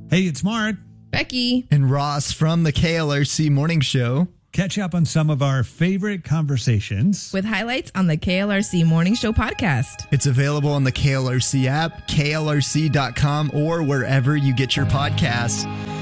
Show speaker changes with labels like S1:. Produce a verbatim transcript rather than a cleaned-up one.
S1: Hey, it's Mark.
S2: Becky.
S3: And Ross from the K L R C Morning Show.
S1: Catch up on some of our favorite conversations
S2: with highlights on the K L R C Morning Show podcast.
S3: It's available on the K L R C app, K L R C dot com, or wherever you get your podcasts.